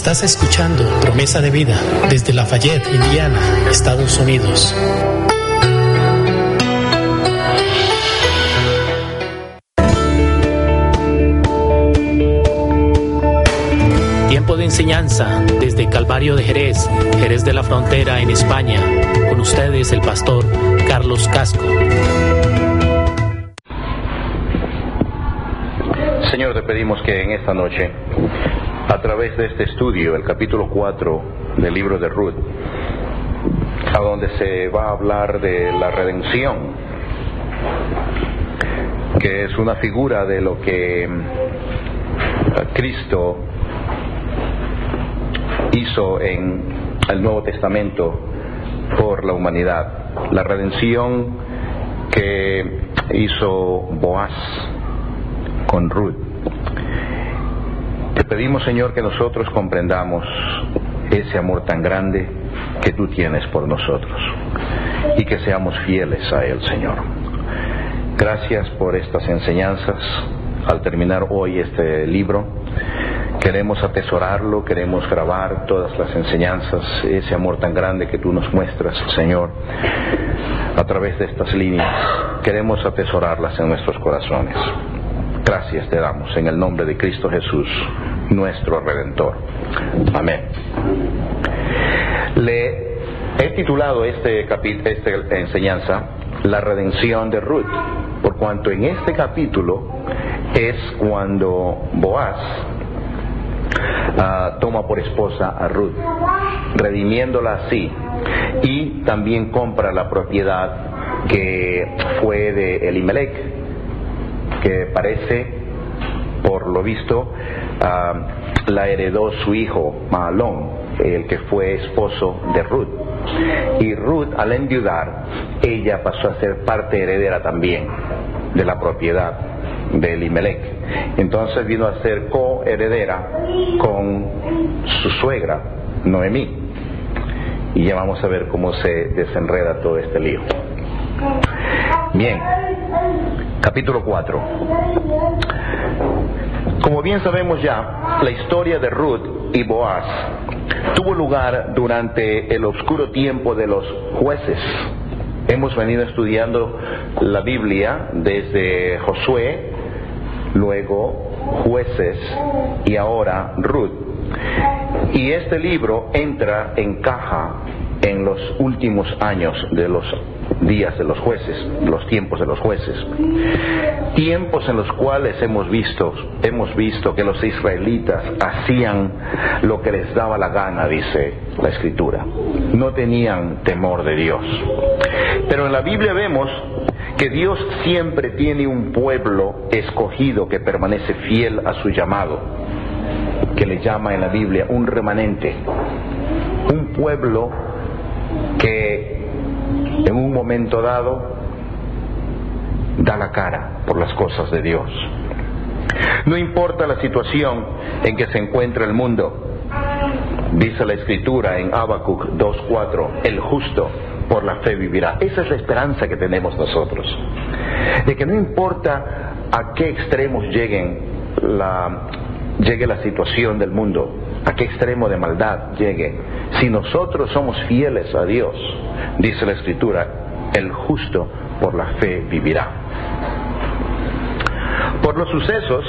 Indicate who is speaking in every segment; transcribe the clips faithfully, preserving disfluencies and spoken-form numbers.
Speaker 1: Estás escuchando Promesa de Vida desde Lafayette, Indiana, Estados Unidos. Tiempo de enseñanza desde Calvario de Jerez, Jerez de la Frontera en España. Con ustedes el pastor Carlos Casco.
Speaker 2: Señor, te pedimos que en esta noche, a través de este estudio, el capítulo cuatro del libro de Ruth, a donde se va a hablar de la redención, que es una figura de lo que Cristo hizo en el Nuevo Testamento por la humanidad, la redención que hizo Boaz con Ruth. Te pedimos, Señor, que nosotros comprendamos ese amor tan grande que tú tienes por nosotros y que seamos fieles a Él, Señor. Gracias por estas enseñanzas. Al terminar hoy este libro, queremos atesorarlo, queremos grabar todas las enseñanzas, ese amor tan grande que tú nos muestras, Señor, a través de estas líneas. Queremos atesorarlas en nuestros corazones. Gracias te damos en el nombre de Cristo Jesús, nuestro Redentor. Amén. Le he titulado este capítulo, esta enseñanza, La redención de Ruth, por cuanto en este capítulo es cuando Boaz uh, toma por esposa a Ruth, redimiéndola así, y también compra la propiedad que fue de Elimelech, que parece, por lo visto, uh, la heredó su hijo Mahalón, el que fue esposo de Ruth. Y Ruth, al enviudar, ella pasó a ser parte heredera también de la propiedad de Elimelech. Entonces vino a ser coheredera con su suegra, Noemí. Y ya vamos a ver cómo se desenreda todo este lío. Bien. Capítulo cuatro. Como bien sabemos ya, la historia de Ruth y Boaz tuvo lugar durante el oscuro tiempo de los jueces. Hemos venido estudiando la Biblia desde Josué, luego Jueces y ahora Ruth. Y este libro entra, encaja en los últimos años de los días de los jueces, los tiempos de los jueces, tiempos en los cuales hemos visto, hemos visto que los israelitas hacían lo que les daba la gana, dice la Escritura, no tenían temor de Dios. Pero en la Biblia vemos que Dios siempre tiene un pueblo escogido que permanece fiel a su llamado, que le llama en la Biblia un remanente, un pueblo que en un momento dado da la cara por las cosas de Dios. No importa la situación en que se encuentra el mundo, dice la Escritura en Habacuc dos cuatro, el justo por la fe vivirá. Esa es la esperanza que tenemos nosotros, de que no importa a qué extremos lleguen la, llegue la situación del mundo, a qué extremo de maldad llegue, si nosotros somos fieles a Dios, dice la Escritura, el justo por la fe vivirá. Por los sucesos,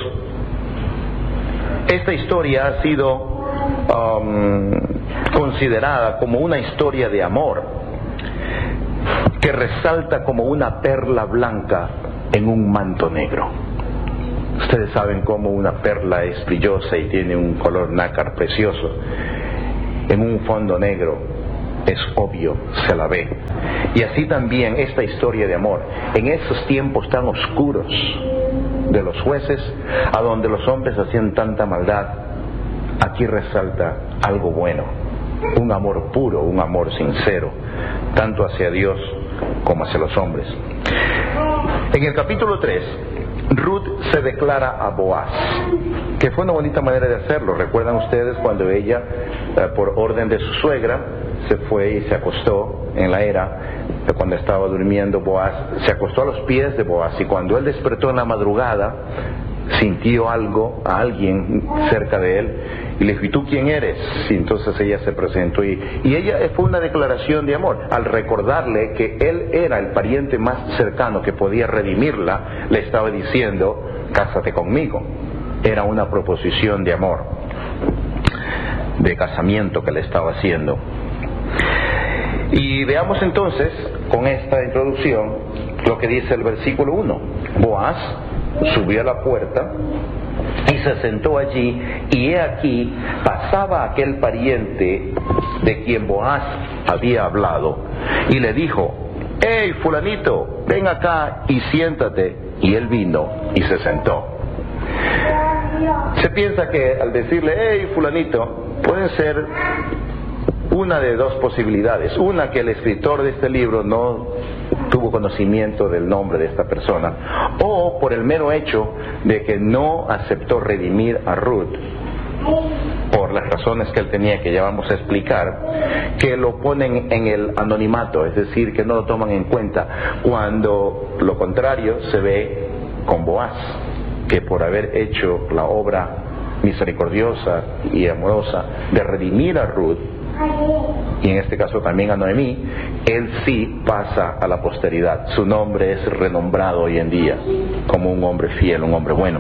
Speaker 2: esta historia ha sido um, considerada como una historia de amor que resalta como una perla blanca en un manto negro. Ustedes saben cómo una perla es brillosa y tiene un color nácar precioso. En un fondo negro es obvio, se la ve. Y así también esta historia de amor, en esos tiempos tan oscuros de los jueces, a donde los hombres hacían tanta maldad, aquí resalta algo bueno, un amor puro, un amor sincero, tanto hacia Dios como hacia los hombres. En el capítulo tres, Ruth se declara a Boaz, que fue una bonita manera de hacerlo. ¿Recuerdan ustedes cuando ella, eh, por orden de su suegra, se fue y se acostó en la era, cuando estaba durmiendo Boaz, se acostó a los pies de Boaz, y cuando él despertó en la madrugada, sintió algo, a alguien cerca de él, Y le dijo, ¿y tú quién eres? Y entonces ella se presentó y, y ella fue una declaración de amor. Al recordarle que él era el pariente más cercano que podía redimirla, le estaba diciendo, cásate conmigo. Era una proposición de amor, de casamiento que le estaba haciendo. Y veamos entonces, con esta introducción, lo que dice el versículo uno. Boaz subió a la puerta y se sentó allí, y he aquí pasaba aquel pariente de quien Boaz había hablado, y le dijo, hey fulanito, ven acá y siéntate. Y él vino y se sentó. Se piensa que al decirle, hey fulanito, pueden ser una de dos posibilidades. Una, que el escritor de este libro no tuvo conocimiento del nombre de esta persona, o por el mero hecho de que no aceptó redimir a Ruth, por las razones que él tenía, que ya vamos a explicar, que lo ponen en el anonimato, es decir, que no lo toman en cuenta, cuando lo contrario se ve con Boaz, que por haber hecho la obra misericordiosa y amorosa de redimir a Ruth, y en este caso también a Noemí, él sí pasa a la posteridad. Su nombre es renombrado hoy en día como un hombre fiel, un hombre bueno.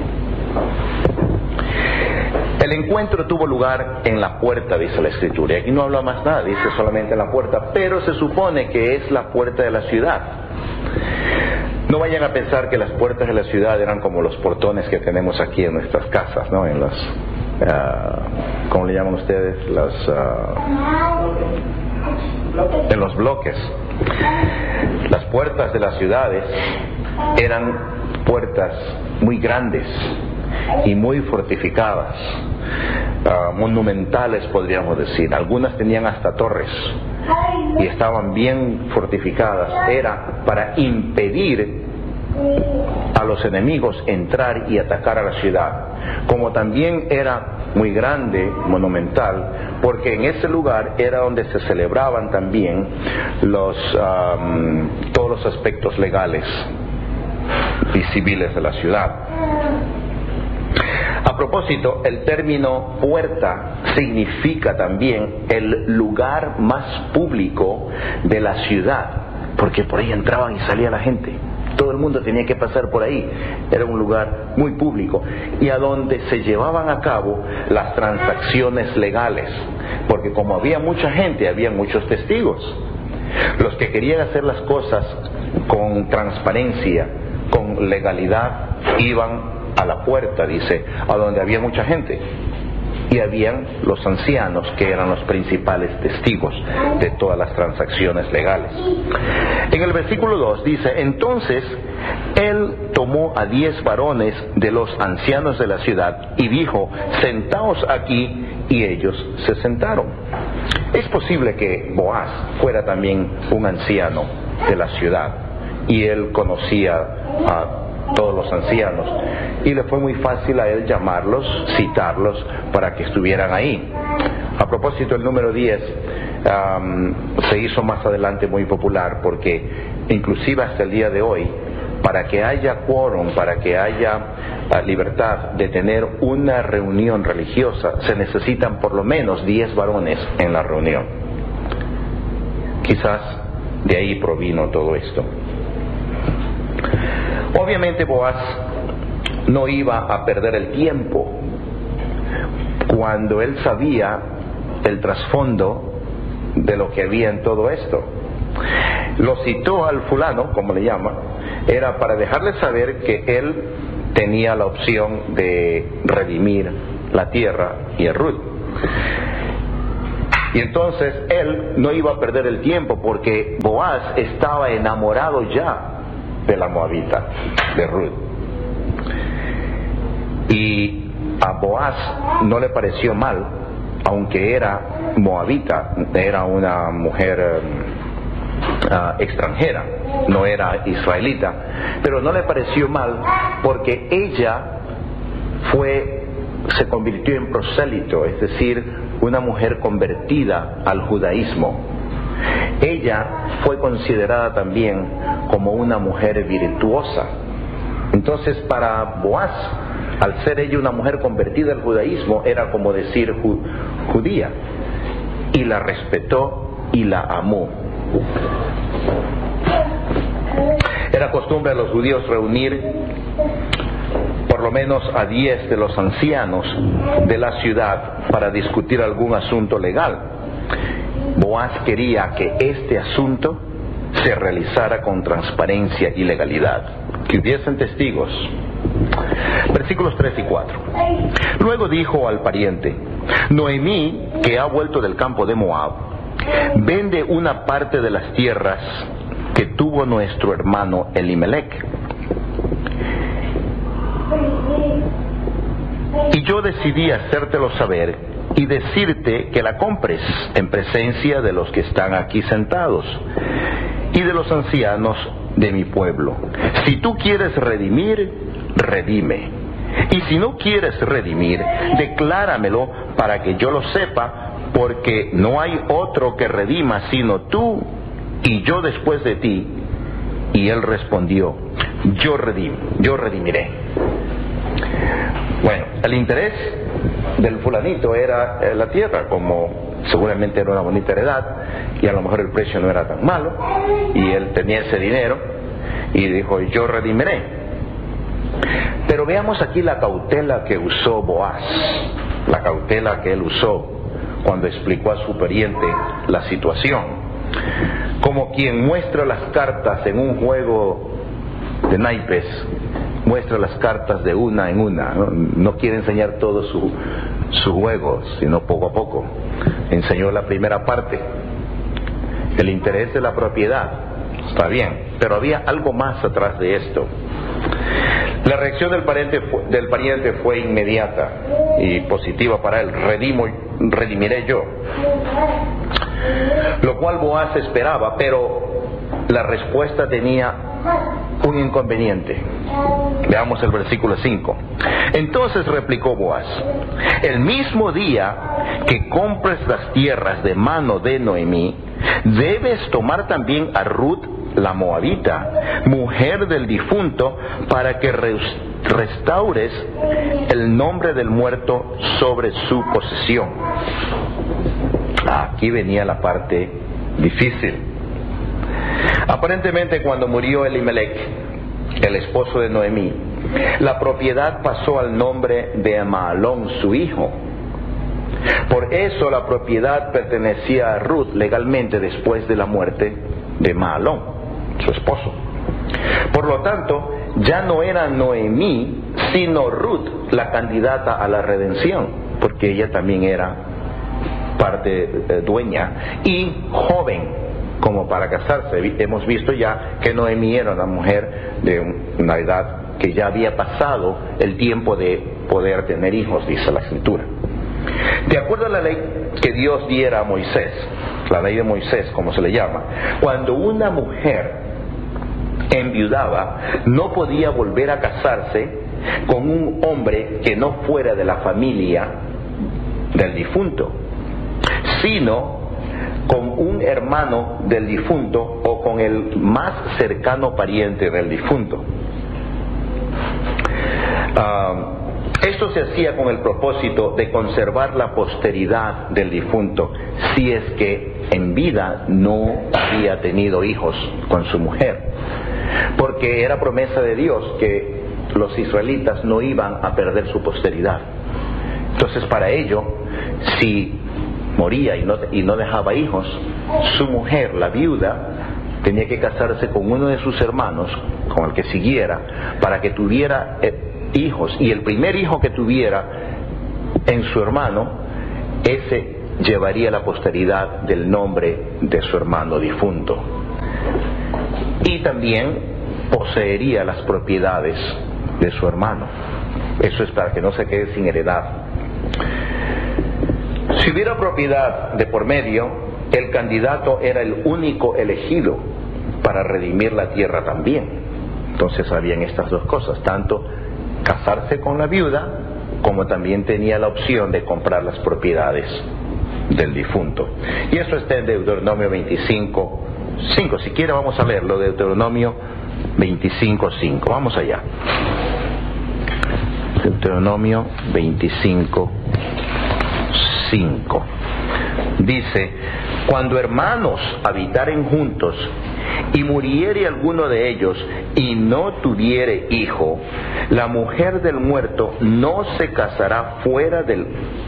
Speaker 2: El encuentro tuvo lugar en la puerta, dice la Escritura. Y aquí no habla más nada, dice solamente en la puerta, pero se supone que es la puerta de la ciudad. No vayan a pensar que las puertas de la ciudad eran como los portones que tenemos aquí en nuestras casas, ¿no? En las, uh, ¿cómo le llaman ustedes? Las, uh, en los bloques. Las puertas de las ciudades eran puertas muy grandes y muy fortificadas, uh, monumentales podríamos decir. Algunas tenían hasta torres y estaban bien fortificadas. Era para impedir a los enemigos entrar y atacar a la ciudad. Como también era muy grande, monumental, porque en ese lugar era donde se celebraban también los um, todos los aspectos legales y civiles de la ciudad. A propósito, el término puerta significa también el lugar más público de la ciudad, porque por ahí entraban y salía la gente. Todo el mundo tenía que pasar por ahí. Era un lugar muy público y a donde se llevaban a cabo las transacciones legales, porque como había mucha gente, había muchos testigos. Los que querían hacer las cosas con transparencia, con legalidad, iban a la puerta, dice, a donde había mucha gente. Y habían los ancianos, que eran los principales testigos de todas las transacciones legales. En el versículo dos dice, entonces él tomó a diez varones de los ancianos de la ciudad y dijo, sentaos aquí, y ellos se sentaron. Es posible que Boaz fuera también un anciano de la ciudad y él conocía a todos los ancianos, y le fue muy fácil a él llamarlos, citarlos para que estuvieran ahí. A propósito, el número diez um, se hizo más adelante muy popular, porque inclusive hasta el día de hoy, para que haya quórum, para que haya uh, libertad de tener una reunión religiosa, se necesitan por lo menos diez varones en la reunión. Quizás de ahí provino todo esto. Obviamente Boaz no iba a perder el tiempo cuando él sabía el trasfondo de lo que había en todo esto. Lo citó al fulano, como le llama, era para dejarle saber que él tenía la opción de redimir la tierra y a Ruth. Y entonces él no iba a perder el tiempo, porque Boaz estaba enamorado ya de la moabita, de Ruth. Y a Boaz no le pareció mal, aunque era moabita, era una mujer uh, extranjera, no era israelita, pero no le pareció mal porque ella fue, se convirtió en prosélito, es decir, una mujer convertida al judaísmo. Ella fue considerada también como una mujer virtuosa. Entonces, para Boaz Al ser ella una mujer convertida al judaísmo, era como decir ju- judía, y la respetó y la amó. Era costumbre a los judíos reunir por lo menos a diez de los ancianos de la ciudad para discutir algún asunto legal. Boaz quería que este asunto se realizara con transparencia y legalidad, que hubiesen testigos. Versículos tres y cuatro. Luego dijo al pariente: Noemí, que ha vuelto del campo de Moab, vende una parte de las tierras que tuvo nuestro hermano Elimelec. Y yo decidí hacértelo saber y decirte que la compres en presencia de los que están aquí sentados y de los ancianos de mi pueblo. Si tú quieres redimir, redime. Y si no quieres redimir, decláramelo para que yo lo sepa, porque no hay otro que redima sino tú y yo después de ti. Y él respondió: yo redim, yo redimiré. Bueno, el interés del fulanito era la tierra, como seguramente era una bonita heredad y a lo mejor el precio no era tan malo y él tenía ese dinero y dijo: yo redimiré. Pero veamos aquí la cautela que usó Boaz, la cautela que él usó cuando explicó a su pariente la situación, como quien muestra las cartas en un juego de naipes, muestra las cartas de una en una, no, no quiere enseñar todo su, su juego, sino poco a poco. Enseñó la primera parte, el interés de la propiedad, está bien, pero había algo más atrás de esto. La reacción del pariente, del pariente fue inmediata y positiva para él: redimo, redimiré yo. Lo cual Boaz esperaba, pero la respuesta tenía un inconveniente. Veamos el versículo cinco. Entonces replicó Boaz: el mismo día que compres las tierras de mano de Noemí, debes tomar también a Ruth la moabita, mujer del difunto, para que restaures el nombre del muerto sobre su posesión. Aquí venía la parte difícil. Aparentemente, cuando murió Elimelec, el esposo de Noemí, la propiedad pasó al nombre de Mahalón, su hijo. Por eso la propiedad pertenecía a Ruth legalmente después de la muerte de Mahalón, su esposo. Por lo tanto, ya no era Noemí, sino Ruth la candidata a la redención, porque ella también era parte eh, dueña y joven como para casarse. Hemos visto ya que Noemí era una mujer de una edad que ya había pasado el tiempo de poder tener hijos, dice la Escritura. De acuerdo a la ley que Dios diera a Moisés, la ley de Moisés, como se le llama, cuando una mujer enviudaba, no podía volver a casarse con un hombre que no fuera de la familia del difunto, sino con un hermano del difunto o con el más cercano pariente del difunto. Uh, esto se hacía con el propósito de conservar la posteridad del difunto, si es que en vida no había tenido hijos con su mujer, porque era promesa de Dios que los israelitas no iban a perder su posteridad. Entonces, para ello, si moría y no, y no dejaba hijos, su mujer, la viuda, tenía que casarse con uno de sus hermanos, con el que siguiera, para que tuviera eh, hijos, y el primer hijo que tuviera en su hermano, ese llevaría la posteridad del nombre de su hermano difunto, y también poseería las propiedades de su hermano. Eso es para que no se quede sin heredad. Si hubiera propiedad de por medio, el candidato era el único elegido para redimir la tierra también. Entonces habían estas dos cosas, tanto casarse con la viuda, como también tenía la opción de comprar las propiedades del difunto. Y eso está en Deuteronomio veinticinco cinco. Si quiere vamos a leerlo, Deuteronomio veinticinco cinco. Vamos allá. Deuteronomio veinticinco, cinco. Dice: cuando hermanos habitaren juntos y muriere alguno de ellos y no tuviere hijo, la mujer del muerto no se casará fuera del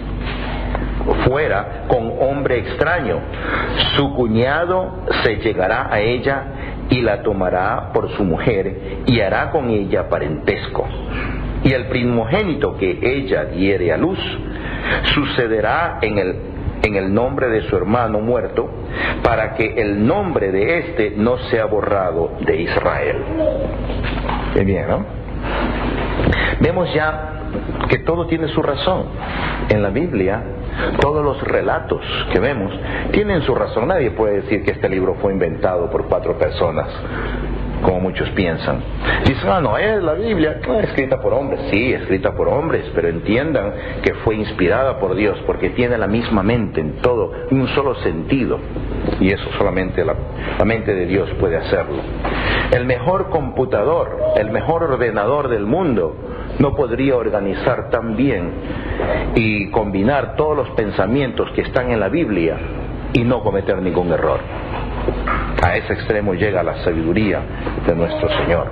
Speaker 2: fuera con hombre extraño. Su cuñado se llegará a ella y la tomará por su mujer y hará con ella parentesco. Y el primogénito que ella diere a luz sucederá en el en el nombre de su hermano muerto, para que el nombre de éste no sea borrado de Israel. Qué bien, ¿no? Vemos ya que todo tiene su razón. En la Biblia, todos los relatos que vemos tienen su razón. Nadie puede decir que este libro fue inventado por cuatro personas, como muchos piensan. Dicen: ah, no, es la Biblia, no, escrita por hombres. Sí, escrita por hombres, pero entiendan que fue inspirada por Dios, porque tiene la misma mente en todo, en un solo sentido. Y eso solamente la, la mente de Dios puede hacerlo. El mejor computador, el mejor ordenador del mundo no podría organizar tan bien y combinar todos los pensamientos que están en la Biblia y no cometer ningún error. A ese extremo llega la sabiduría de nuestro Señor.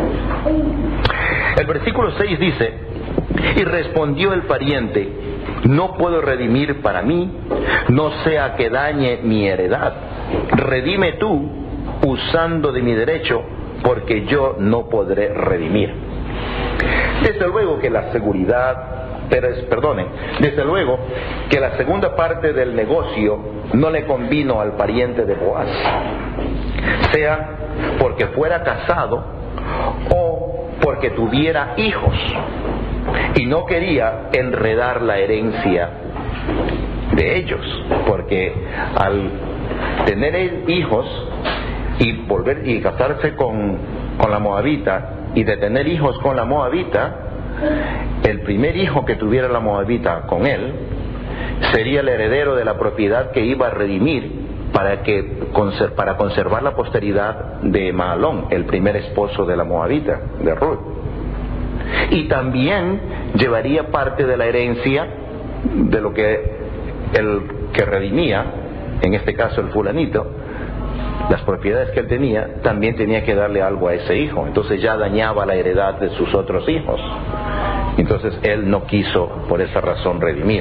Speaker 2: El versículo seis dice: y respondió el pariente: no puedo redimir para mí, no sea que dañe mi heredad. Redime tú usando de mi derecho, porque yo no podré redimir. Desde luego que la seguridad Pero es, perdone, desde luego que la segunda parte del negocio no le convino al pariente de Boaz, sea porque fuera casado o porque tuviera hijos, y no quería enredar la herencia de ellos, porque al tener hijos y volver y casarse con, con la moabita, y de tener hijos con la moabita, el primer hijo que tuviera la moabita con él sería el heredero de la propiedad que iba a redimir para que para conservar la posteridad de Mahalón, el primer esposo de la moabita, de Ruth. Y también llevaría parte de la herencia de lo que el que redimía, en este caso el fulanito, las propiedades que él tenía, también tenía que darle algo a ese hijo. Entonces ya dañaba la heredad de sus otros hijos. Entonces él no quiso por esa razón redimir.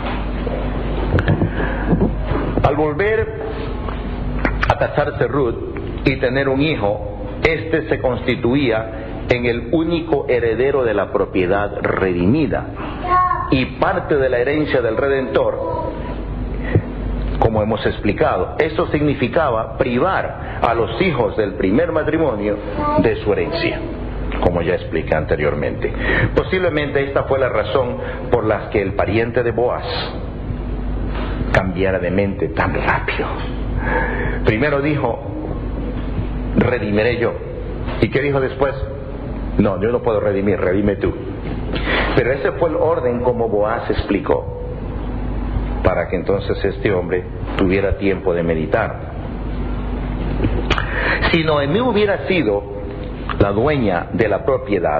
Speaker 2: Al volver a casarse Ruth y tener un hijo, este se constituía en el único heredero de la propiedad redimida, y parte de la herencia del Redentor, como hemos explicado. Eso significaba privar a los hijos del primer matrimonio de su herencia, como ya expliqué anteriormente. Posiblemente esta fue la razón por la que el pariente de Boaz cambiara de mente tan rápido. Primero dijo: redimiré yo. ¿Y qué dijo después? No, yo no puedo redimir, redime tú. Pero ese fue el orden como Boaz explicó, para que entonces este hombre tuviera tiempo de meditar. Si Noemí hubiera sido la dueña de la propiedad,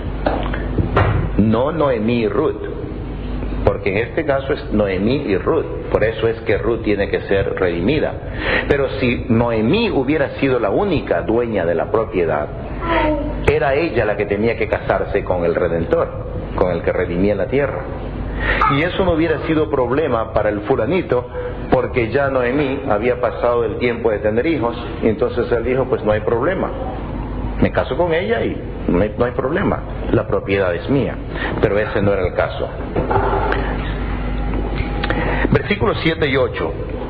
Speaker 2: no Noemí y Ruth, porque en este caso es Noemí y Ruth, por eso es que Ruth tiene que ser redimida. Pero si Noemí hubiera sido la única dueña de la propiedad, era ella la que tenía que casarse con el Redentor, con el que redimía la tierra. Y eso no hubiera sido problema para el fulanito, porque ya Noemí había pasado el tiempo de tener hijos, y entonces él dijo: pues no hay problema, me caso con ella y no hay, no hay problema, la propiedad es mía. Pero ese no era el caso. Versículos siete y ocho.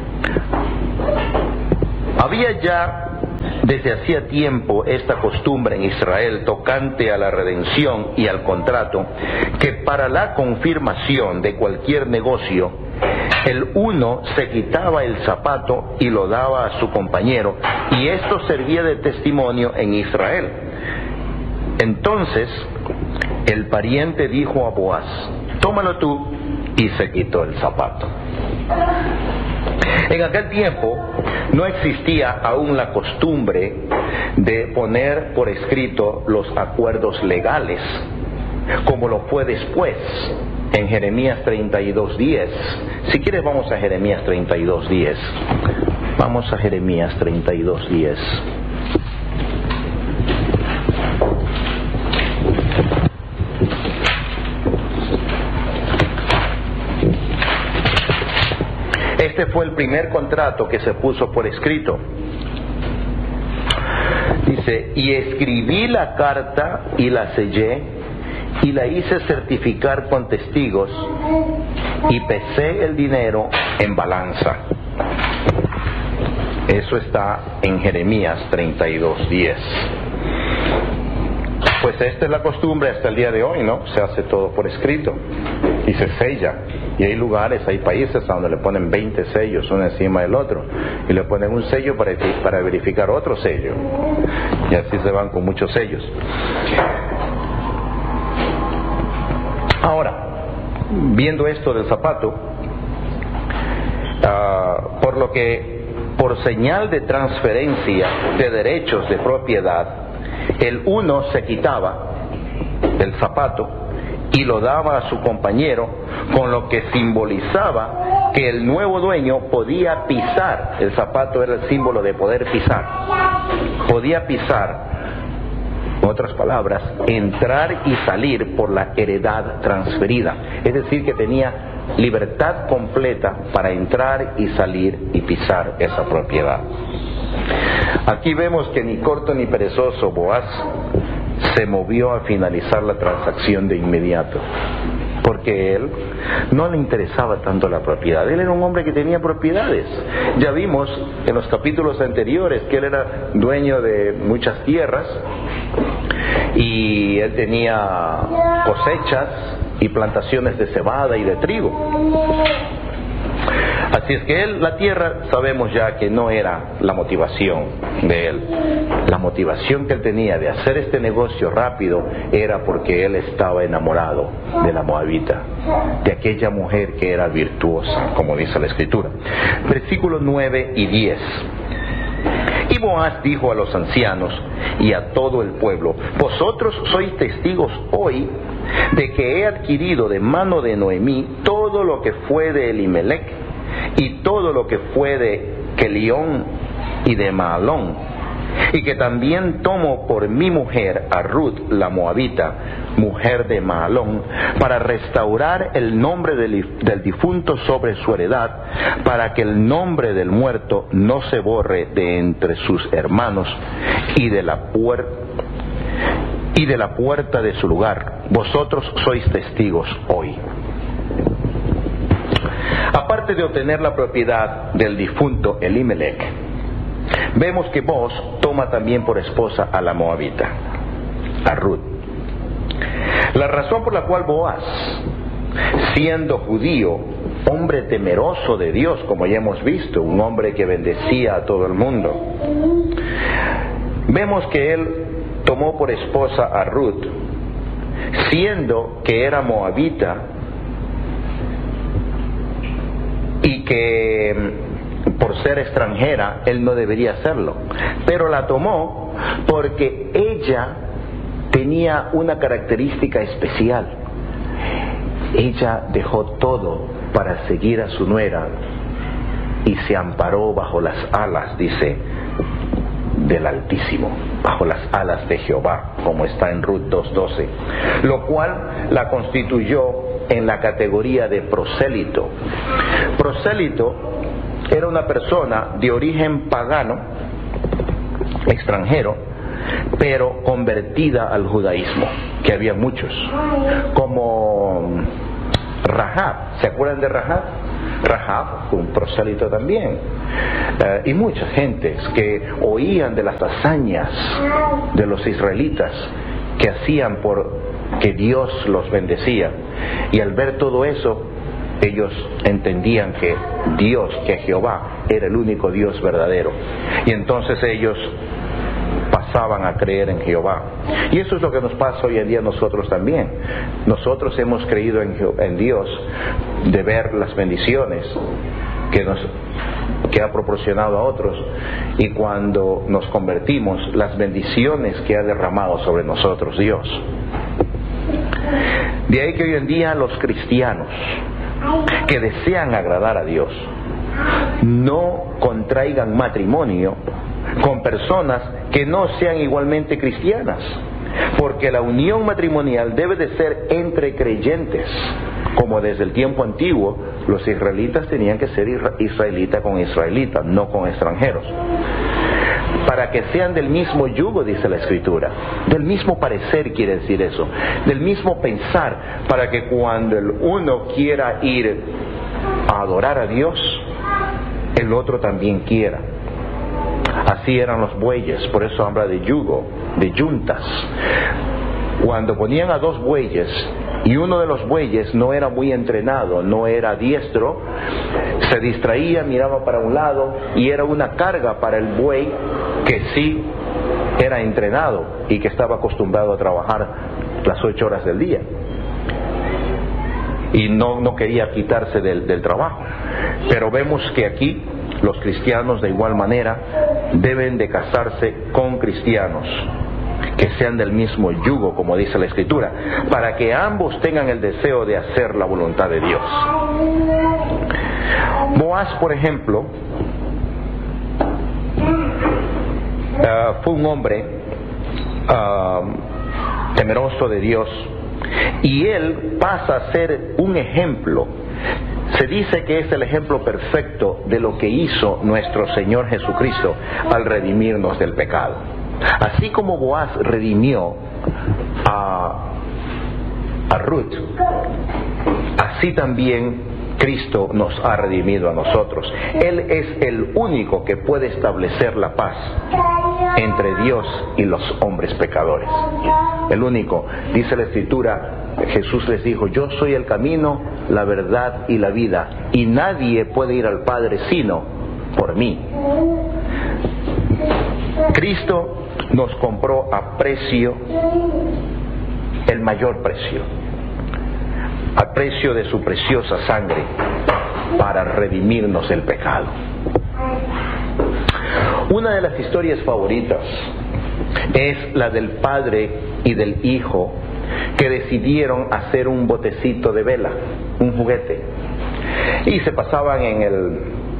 Speaker 2: Había ya desde hacía tiempo esta costumbre en Israel tocante a la redención y al contrato, que para la confirmación de cualquier negocio, el uno se quitaba el zapato y lo daba a su compañero, y esto servía de testimonio en Israel. Entonces el pariente dijo a Boaz: tómalo tú, y se quitó el zapato. En aquel tiempo no existía aún la costumbre de poner por escrito los acuerdos legales como lo fue después en Jeremías treinta y dos diez. Si quieres vamos a Jeremías treinta y dos diez. Vamos a Jeremías treinta y dos diez. Este fue el primer contrato que se puso por escrito. Dice, y escribí la carta y la sellé y la hice certificar con testigos y pesé el dinero en balanza. Eso está en Jeremías treinta y dos diez. Pues esta es la costumbre hasta el día de hoy, ¿no? Se hace todo por escrito y se sella. Y hay lugares, hay países donde le ponen veinte sellos uno encima del otro y le ponen un sello para, para verificar otro sello. Y así se van con muchos sellos. Ahora, viendo esto del zapato, uh, por lo que por señal de transferencia de derechos de propiedad, el uno se quitaba el zapato y lo daba a su compañero, con lo que simbolizaba que el nuevo dueño podía pisar. El zapato era el símbolo de poder pisar. Podía pisar, en otras palabras, entrar y salir por la heredad transferida. Es decir, que tenía libertad completa para entrar y salir y pisar esa propiedad. Aquí vemos que ni corto ni perezoso Boaz se movió a finalizar la transacción de inmediato, porque él no le interesaba tanto la propiedad. Él era un hombre que tenía propiedades. Ya vimos en los capítulos anteriores que él era dueño de muchas tierras y él tenía cosechas y plantaciones de cebada y de trigo. Así es que él, la tierra, sabemos ya que no era la motivación de él. La motivación que él tenía de hacer este negocio rápido era porque él estaba enamorado de la moabita, de aquella mujer que era virtuosa, como dice la Escritura. Versículos nueve y diez. Y Boaz dijo a los ancianos y a todo el pueblo: vosotros sois testigos hoy de que he adquirido de mano de Noemí todo lo que fue de Elimelech y todo lo que fue de Kelión y de Mahalón, y que también tomo por mi mujer a Ruth la moabita, mujer de Mahalón, para restaurar el nombre del, del difunto sobre su heredad, para que el nombre del muerto no se borre de entre sus hermanos y de la puerta y de la puerta de su lugar. Vosotros sois testigos hoy. Aparte de obtener la propiedad del difunto Elimelech, vemos que Boaz toma también por esposa a la moabita, a Ruth. La razón por la cual Boaz, siendo judío, hombre temeroso de Dios, como ya hemos visto, un hombre que bendecía a todo el mundo, vemos que él tomó por esposa a Ruth, siendo que era moabita y que por ser extranjera él no debería hacerlo, pero la tomó porque ella tenía una característica especial. Ella dejó todo para seguir a su nuera y se amparó bajo las alas, dice, del Altísimo, bajo las alas de Jehová, como está en Ruth dos doce, lo cual la constituyó en la categoría de prosélito. Prosélito era una persona de origen pagano, extranjero, pero convertida al judaísmo, que había muchos, como Rahab. ¿Se acuerdan de Rahab? Rahab fue un prosélito también, eh, y muchas gentes que oían de las hazañas de los israelitas que hacían por que Dios los bendecía, y al ver todo eso ellos entendían que Dios, que Jehová era el único Dios verdadero, y entonces ellos pasaban a creer en Jehová. Y eso es lo que nos pasa hoy en día a nosotros también. Nosotros hemos creído en, en Dios, de ver las bendiciones que nos que ha proporcionado a otros, y cuando nos convertimos, las bendiciones que ha derramado sobre nosotros Dios. De ahí que hoy en día los cristianos que desean agradar a Dios no contraigan matrimonio con personas que no sean igualmente cristianas, porque la unión matrimonial debe de ser entre creyentes, como desde el tiempo antiguo los israelitas tenían que ser israelita con israelita, no con extranjeros, para que sean del mismo yugo, dice la Escritura, del mismo parecer quiere decir eso, del mismo pensar, para que cuando el uno quiera ir a adorar a Dios, el otro también quiera. Así eran los bueyes, por eso habla de yugo, de yuntas. Cuando ponían a dos bueyes y uno de los bueyes no era muy entrenado, no era diestro, se distraía, miraba para un lado y era una carga para el buey que sí era entrenado y que estaba acostumbrado a trabajar las ocho horas del día y no, no quería quitarse del, del trabajo. Pero vemos que aquí los cristianos de igual manera deben de casarse con cristianos que sean del mismo yugo, como dice la Escritura, para que ambos tengan el deseo de hacer la voluntad de Dios. Boaz, por ejemplo, uh, fue un hombre uh, temeroso de Dios, y él pasa a ser un ejemplo. Se dice que es el ejemplo perfecto de lo que hizo nuestro Señor Jesucristo al redimirnos del pecado. Así como Boaz redimió a, a Ruth, así también Cristo nos ha redimido a nosotros. Él es el único que puede establecer la paz entre Dios y los hombres pecadores. El único. Dice la Escritura, Jesús les dijo: yo soy el camino, la verdad y la vida, y nadie puede ir al Padre sino por mí. Cristo nos compró a precio, el mayor precio, a precio de su preciosa sangre, para redimirnos del pecado. Una de las historias favoritas es la del padre y del hijo que decidieron hacer un botecito de vela, un juguete, y se pasaban en el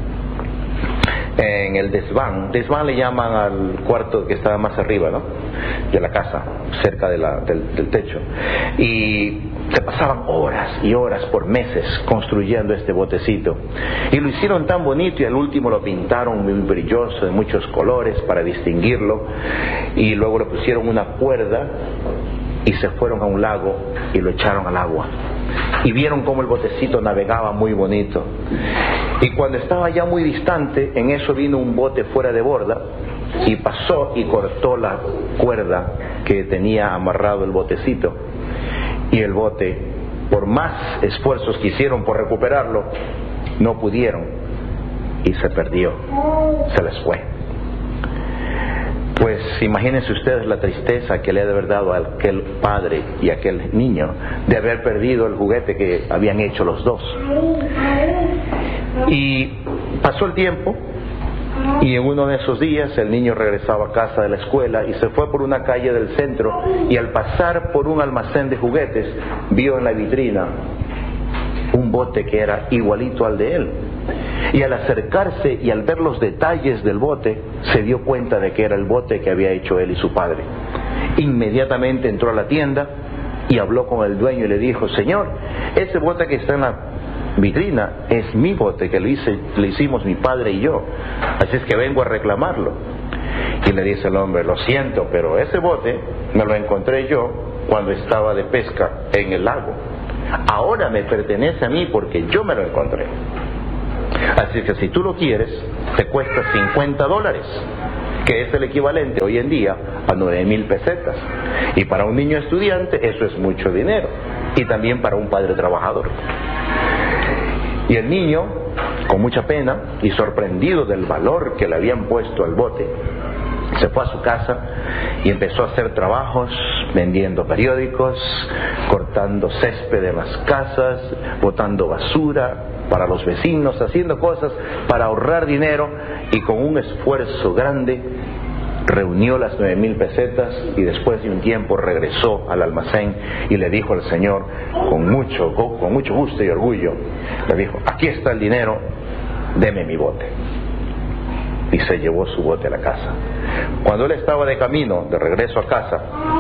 Speaker 2: en el desván. Desván le llaman al cuarto que está más arriba, ¿no?, de la casa, cerca de la, del, del techo, y se pasaban horas y horas por meses construyendo este botecito, y lo hicieron tan bonito, y al último lo pintaron muy brilloso, de muchos colores para distinguirlo, y luego le pusieron una cuerda y se fueron a un lago y lo echaron al agua, y vieron cómo el botecito navegaba muy bonito. Y cuando estaba ya muy distante, en eso vino un bote fuera de borda y pasó y cortó la cuerda que tenía amarrado el botecito, y el bote, por más esfuerzos que hicieron por recuperarlo, no pudieron y se perdió, se les fue. Pues imagínense ustedes la tristeza que le ha de haber dado a aquel padre y a aquel niño de haber perdido el juguete que habían hecho los dos. Y pasó el tiempo, y en uno de esos días el niño regresaba a casa de la escuela y se fue por una calle del centro, y al pasar por un almacén de juguetes vio en la vitrina un bote que era igualito al de él. Y al acercarse y al ver los detalles del bote, se dio cuenta de que era el bote que había hecho él y su padre. Inmediatamente entró a la tienda y habló con el dueño y le dijo: señor, ese bote que está en la vitrina es mi bote, que lo hice, le hicimos mi padre y yo, así es que vengo a reclamarlo. Y le dice el hombre: lo siento, pero ese bote me lo encontré yo cuando estaba de pesca en el lago. Ahora me pertenece a mí porque yo me lo encontré. Así que si tú lo quieres, te cuesta cincuenta dólares, que es el equivalente hoy en día a nueve mil pesetas. Y para un niño estudiante eso es mucho dinero, y también para un padre trabajador. Y el niño, con mucha pena y sorprendido del valor que le habían puesto al bote, se fue a su casa y empezó a hacer trabajos vendiendo periódicos, cortando césped de las casas, botando basura para los vecinos, haciendo cosas para ahorrar dinero, y con un esfuerzo grande reunió las nueve mil pesetas y después de un tiempo regresó al almacén y le dijo al Señor con mucho, con mucho gusto y orgullo, le dijo: aquí está el dinero, deme mi bote. Y se llevó su bote a la casa. Cuando él estaba de camino, de regreso a casa,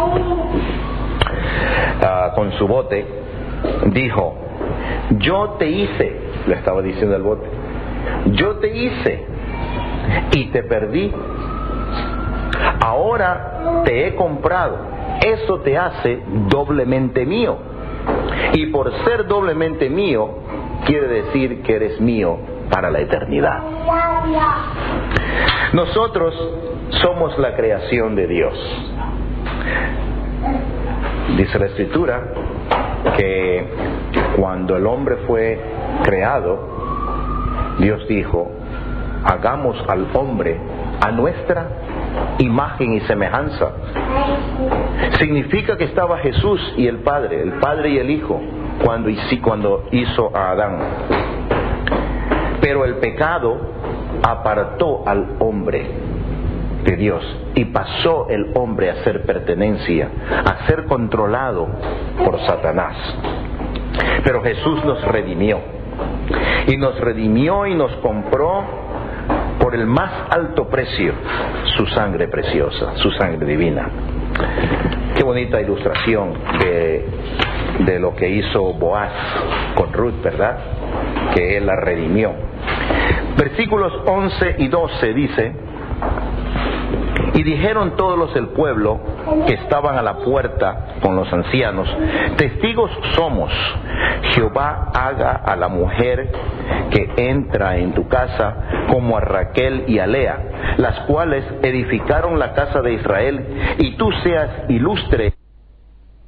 Speaker 2: uh, con su bote, dijo: yo te hice, le estaba diciendo al bote, yo te hice y te perdí. Ahora te he comprado. Eso te hace doblemente mío. Y por ser doblemente mío, quiere decir que eres mío para la eternidad. Nosotros somos la creación de Dios. Dice la Escritura que cuando el hombre fue creado, Dios dijo: hagamos al hombre a nuestra imagen y semejanza. Significa que estaba Jesús y el Padre, el Padre y el Hijo, cuando hizo a Adán. Pero el pecado apartó al hombre de Dios y pasó el hombre a ser pertenencia, a ser controlado por Satanás. Pero Jesús nos redimió, y nos redimió y nos compró por el más alto precio, su sangre preciosa, su sangre divina. Qué bonita ilustración de, de lo que hizo Boaz con Ruth, ¿verdad? Que él la redimió. Versículos once y doce dice: y dijeron todos los del pueblo que estaban a la puerta con los ancianos: testigos somos, Jehová haga a la mujer que entra en tu casa como a Raquel y a Lea, las cuales edificaron la casa de Israel, y tú seas ilustre